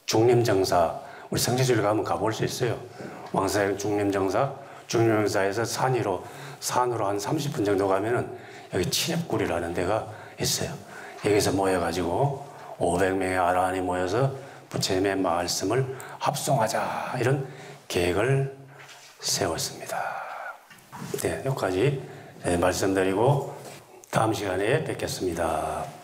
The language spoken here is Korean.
중림정사, 우리 성지순례 가면 가볼 수 있어요. 왕사형 중림정사, 중림정사에서 산으로 한 30분 정도 가면은 여기 칠еб굴이라는 데가 있어요. 여기서 모여가지고 500명의 아라한이 모여서 부처님의 말씀을 합송하자 이런 계획을 세웠습니다. 네, 여기까지 말씀드리고 다음 시간에 뵙겠습니다.